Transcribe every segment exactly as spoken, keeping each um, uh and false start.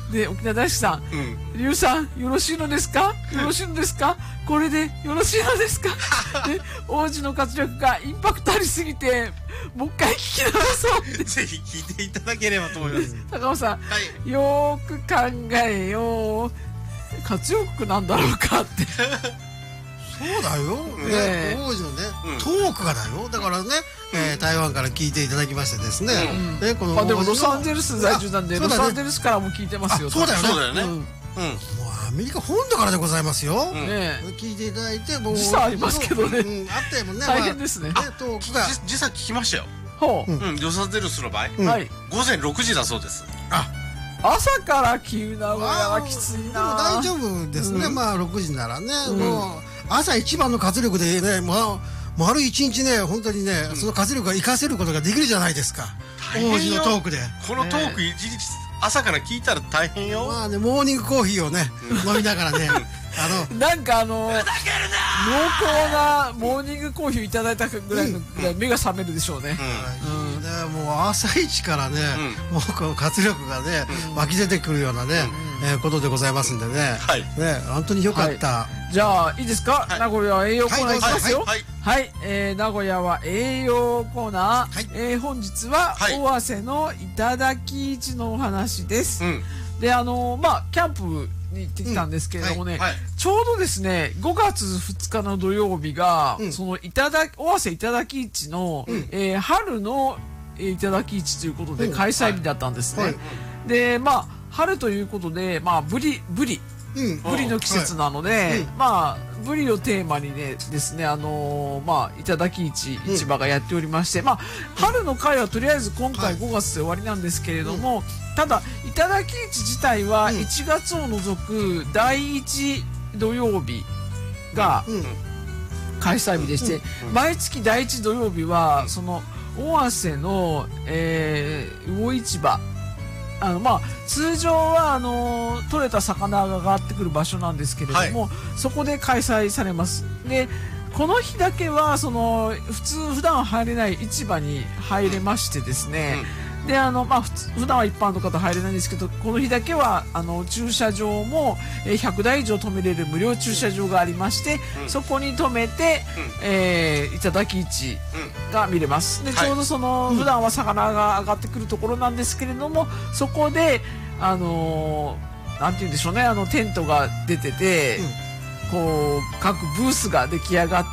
で沖縄大好きさん、リュウさんよろしいのですか、よろしいのですか、これでよろしいのですかで王子の活躍がインパクトありすぎてもう一回聞き直そうってぜひ聞いていただければと思います。 高尾さん、 はい、 よーく考えよう、活力なんだろうかってそうだよ、ね、王子のね、トークがだよ。だからね、台湾から聞いていただきましてですね、 このでもロサンゼルス在住なんでロサンゼルスからも聞いてますよ。 そうだよね、 そうだよね。 もうアメリカ本土からでございますよ。聞いていただいて、もう時差ありますけどね、 あってもね大変ですね。 トークが時差聞きましたよ。 ほう、 ロサンゼルスの場合ごぜんろくじだそうです。 あ、朝から急な名古屋はきついな。 大丈夫ですね、まあろくじならね、もう朝一番の活力でね、まあ丸一日ね、本当にね、その活力が活かせることができるじゃないですか。王子のトークで。 このトーク一日朝から聞いたら大変よ。 まあね、モーニングコーヒーをね飲みながらね、あのなんかあの濃厚なモーニングコーヒーをいただいたぐらいのぐらい目が覚めるでしょうね。 もう朝一からね、もうこの活力がね湧き出てくるようなねことでございますんでね、ね、本当に良かった。 じゃあいいですか、名古屋は栄養コーナーいきますよ。はい、名古屋は栄養コーナー。本日は尾鷲の頂市のお話です。で、あのまあキャンプに行ってきたんですけれどもね、ちょうどですねごがつふつかの土曜日がその尾鷲頂市の春の頂市ということで開催日だったんですね。で、まあ春ということで、まあブリブリブリの季節なので、まあブリをテーマにねですね、あのまあ頂市市場がやっておりまして、まあ春の会はとりあえず今回ごがつで終わりなんですけれども、ただ頂市自体はいちがつを除くだいいち土曜日が開催日でして、毎月だいいち土曜日はその尾鷲の、えー、魚市場、あのまあ通常はあの取れた魚が上がってくる場所なんですけれども、はい、そこで開催されます。でこの日だけはその普通普段入れない市場に入れましてですね、うん、であのまあ普通普段は一般の方入れないんですけど、この日だけはあの駐車場もひゃくだい以上止めれる無料駐車場がありまして、うん、そこに止めて、うん、えー、頂市が見れます。でちょうどその、はい、普段は魚が上がってくるところなんですけれども、そこであのー、なんて言うんでしょうね、あのテントが出てて、うん、こう各ブースが出来上がって、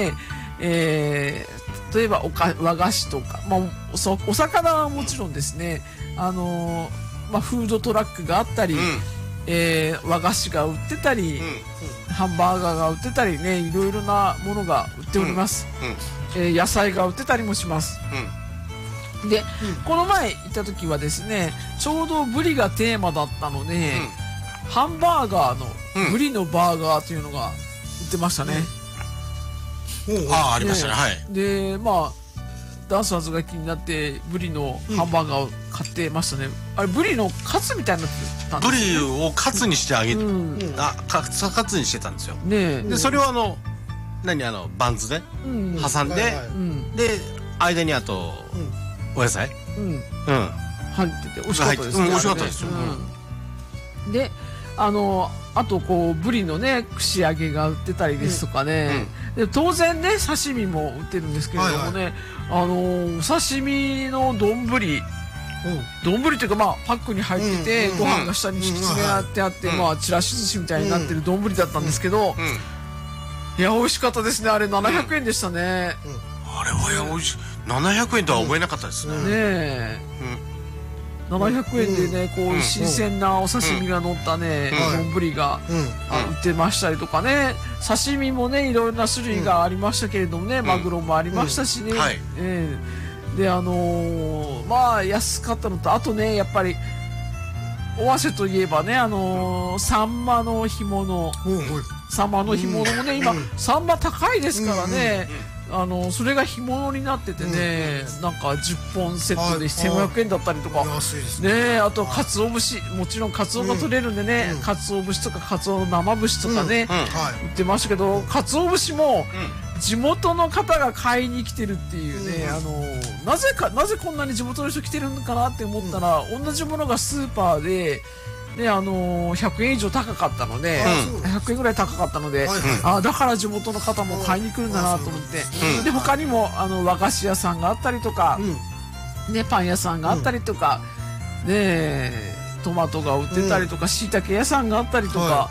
えー、例えばおか和菓子とか、まあ、お, お魚はもちろんですね、あのーまあ、フードトラックがあったり、うん、えー、和菓子が売ってたり、うん、ハンバーガーが売ってたりね、いろいろなものが売っております。うんうん、えー、野菜が売ってたりもします。うん、で、うん、この前行った時はですね、ちょうどブリがテーマだったので、うん、ハンバーガーのブリのバーガーというのが売ってましたね。 うん、ああ、ありましたね。はい。 で、まあダンサーズが気になってブリのハンバーガーを買ってましたね。うん、あれブリのカツみたいになってたんですね。ブリをカツにしてあげて、うん、あカツカツにしてたんですよ。ね、でそれをあの何あのバンズで挟んで、で間にあと、うん、お野菜、うん、うん、 入ってて美味しかったですね。 美味しかったですよ。 うん、で、あのあとこうブリのね串揚げが売ってたりですとかね、うんうん、で当然ね刺身も売ってるんですけれどもね、はいはい、あのお刺身の丼丼というか、まあパックに入ってて、うん、ご飯が下に敷き詰められてあって、うん、まあちらし寿司みたいになってる丼だったんですけど、うんうん、いや美味しかったですね。あれななひゃくえんでしたね。 うんうん、あれは美味しい。ななひゃくえんとは思えなかったですね。うん、ねえ、うん、ななひゃくえんでね、こう新鮮なお刺身が乗ったね丼が売ってましたりとかね、刺身もねいろいろな種類がありましたけれどもね、マグロもありましたしね、であのー、まあ安かったのと、あとねやっぱり尾鷲といえばね、あのー、サンマの干物、サンマの干物もね今サンマ高いですからね、あのそれが干物になっててね、うん、なんかじゅっぽんセットでせんごひゃくえんだったりとかね、あと鰹節、もちろん鰹が取れるんでね、うん、鰹節とか鰹の生節とかね、うんうん、売ってましたけど、鰹節も地元の方が買いに来てるっていうね、うん、あのなぜかなぜこんなに地元の人来てるのかなって思ったら、うん、同じものがスーパーでね、あのー、ひゃくえん以上高かったので、うん、ひゃくえんぐらい高かったので、はいはい、あだから地元の方も買いに来るんだなと思って、うん、で他にもあの和菓子屋さんがあったりとか、うん、ね、パン屋さんがあったりとか、うん、ね、トマトが売ってたりとかしいたけ屋さんがあったりとか、はい、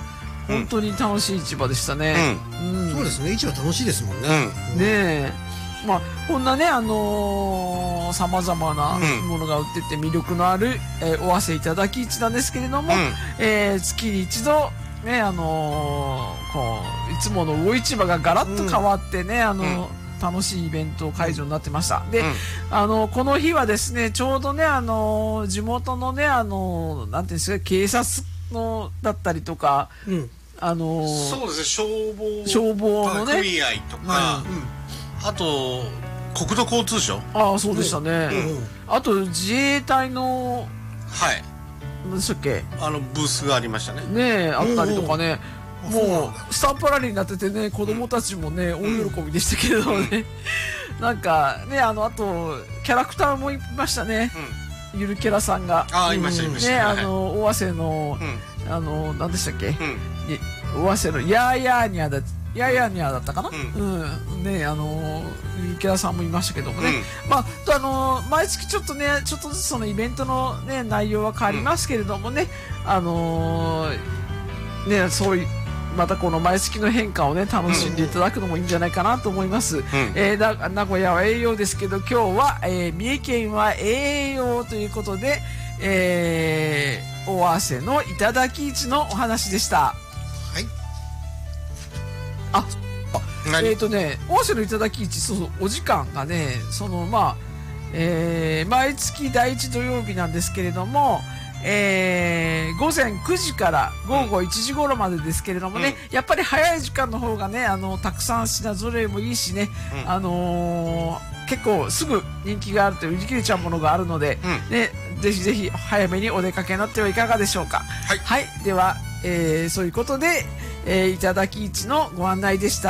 本当に楽しい市場でしたね、 うんうん、そうですね、市場楽しいですもんね、 うん、ねまあ、こんなね、あのー、さまざまなものが売ってて魅力のある、えー、尾鷲いただき市なんですけれども、うん、えー、月に一度、ね、あのー、こういつもの魚市場がガラッと変わってね、うん、あのーうん、楽しいイベント会場になってました。で、うん、あのー、この日はですね、ちょうどね、あのー、地元のね、あのー、なんていうんですか、警察のだったりとか、うん、あのー、 そうですね、消防消防のね組合とか、うんうん、あと国土交通省、 ああそうでしたね、うん、あと自衛隊のはい何でしたっけ、 あのブースがありましたね、 ねえあったりとかね、もうスタンプラリーになっててね、子供たちもね、うん、大喜びでしたけれどもね、うん、なんかね、あのあとキャラクターもいましたね、うん、ゆるキャラさんが、 ああいましたいました、 ね、あの尾鷲の、うん、あの何でしたっけ、うん、尾鷲のヤーヤーニャだヤーヤーニャだったかな、うん、うん、ね、あのゆるキャラさんもいましたけどもね、うん、まあとあの毎月ちょっとね、ちょっとずつそのイベントのね内容は変わりますけれどもね、うん、あのー、ねそういうまたこの毎月の変化をね楽しんでいただくのもいいんじゃないかなと思います、うん、えー、だ名古屋は栄養ですけど、今日は、えー、三重県は栄養ということで、えー、尾鷲の頂市のお話でした。はい。あ、えっ、ー、とね尾鷲の頂市、そうそうお時間がね、そのまあ、えー、毎月だいいち土曜日なんですけれども、えー、午前くじから午後いちじ頃までですけれどもね、うん、やっぱり早い時間の方がね、あのたくさん品揃えもいいしね、うん、あのー、結構すぐ人気があるという売り切れちゃうものがあるので、うん、ね、ぜひぜひ早めにお出かけになってはいかがでしょうか。はい、はい、では、えー、そういうことで、えー、いただき市のご案内でした。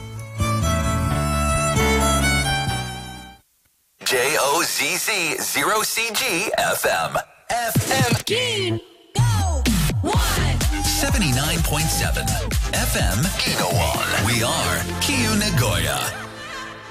ジェイオーゼットゼロ ゼロ シージー エフエムエフエムKino seventy-nine point seven F M Kino One. We are Kyu Nagoya.